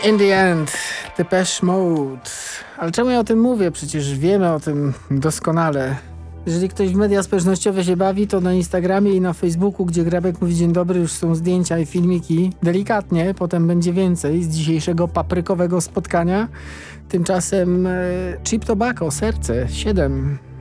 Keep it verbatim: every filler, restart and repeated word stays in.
In the End, Depeche Mode. Ale czemu ja o tym mówię? Przecież wiemy o tym doskonale. Jeżeli ktoś w media społecznościowe się bawi, to na Instagramie i na Facebooku, gdzie Grabek mówi dzień dobry, już są zdjęcia i filmiki. Delikatnie, potem będzie więcej z dzisiejszego paprykowego spotkania. Tymczasem e, Cheap Tobacco, Serce, siedem.